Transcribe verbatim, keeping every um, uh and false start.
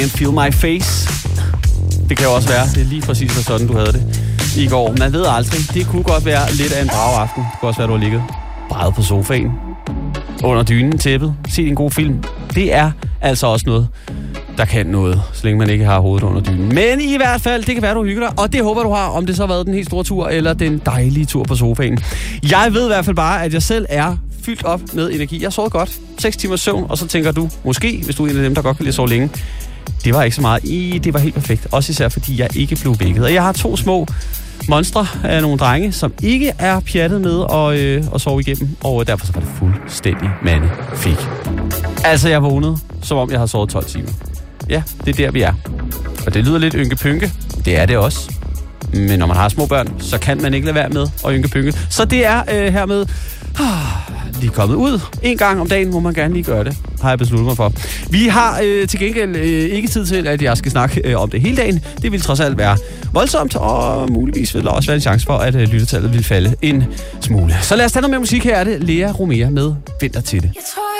Feel My Face. Det kan jo også være, det er lige præcis sådan, du havde det i går. Man ved aldrig. Det kunne godt være lidt af en bragaften. Det kunne også være, du har ligget brædet på sofaen, under dynen, tæppet, set en god film. Det er altså også noget, der kan noget, så længe man ikke har hovedet under dynen. Men i hvert fald, det kan være, du hygger dig, og det håber du har, om det så har været den helt store tur, eller den dejlige tur på sofaen. Jeg ved i hvert fald bare, at jeg selv er fyldt op med energi. Jeg har sovet godt. seks timers søvn, og så tænker du, måske, hvis du er en af dem, der godt kan lide at sove længe, det var ikke så meget. I, det var helt perfekt. Også især, fordi jeg ikke blev vækket. Og jeg har to små monstre af nogle drenge, som ikke er pjattet med at, øh, at sove igennem. Og derfor så var det fuldstændig mandefik. Altså, jeg vågnede, som om jeg havde sovet tolv timer. Ja, det er der, vi er. Og det lyder lidt ynke-pynke. Det er det også. Men når man har små børn, så kan man ikke lade være med at ynke-pynke. Så det er øh, hermed lige kommet ud. En gang om dagen må man gerne lige gøre det, har jeg besluttet mig for. Vi har øh, til gengæld øh, ikke tid til, at jeg skal snakke øh, om det hele dagen. Det vil trods alt være voldsomt, og muligvis vil der også være en chance for, at øh, lyttertallet vil falde en smule. Så lad os tage noget mere musik. Her er det Lea Romea med Vinter til det.